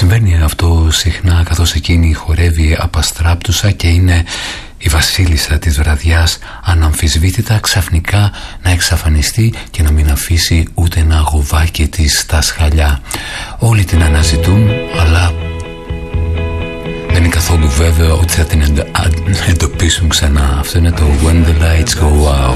Συμβαίνει αυτό συχνά καθώς εκείνη χορεύει απαστράπτουσα και είναι η βασίλισσα της βραδιάς, αναμφισβήτητα ξαφνικά να εξαφανιστεί και να μην αφήσει ούτε ένα αγωβάκι της στα σχαλιά. Όλοι την αναζητούν, αλλά δεν είναι καθόλου βέβαιο ότι θα την εντοπίσουν ξανά. Αυτό είναι το When the Lights Go Out.